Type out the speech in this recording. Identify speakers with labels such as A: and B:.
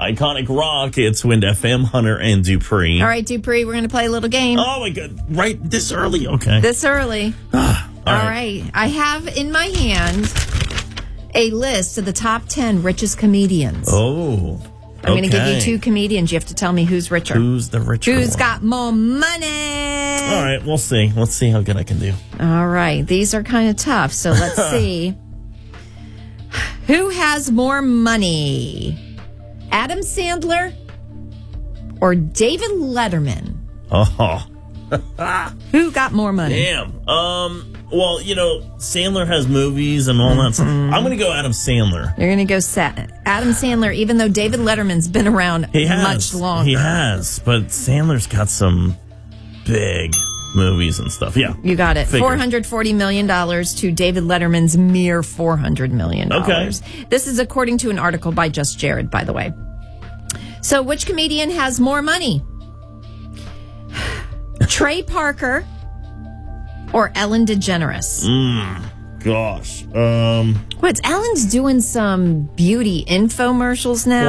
A: Iconic Rock. It's Wind FM, Hunter and Dupree.
B: All right, Dupree, we're going to play a little game.
A: Oh, my God. Right this early? Okay.
B: This early.
A: All
B: right. I have in my hand a list of the top 10 richest comedians.
A: Oh,
B: I'm going to give you 2 comedians. You have to tell me who's richer.
A: Who's the richer
B: Who's
A: one?
B: got more money?
A: All right, we'll see. Let's see how good I can do.
B: All right. These are kind of tough, so let's see. Who has more money? Adam Sandler or David Letterman?
A: Oh,
B: Who got more money?
A: damn. Well, Sandler has movies and all that stuff. I'm going to go Adam Sandler.
B: You're going to go Adam Sandler, even though David Letterman's been around much longer.
A: He has, but Sandler's got some big movies and stuff. Yeah.
B: You got it.
A: Figured.
B: $440 million to David Letterman's mere $400 million.
A: Okay.
B: This is according to an article by Just Jared, by the way. So which comedian has more money? Trey Parker or Ellen DeGeneres?
A: Gosh.
B: What's Ellen's doing some beauty infomercials now?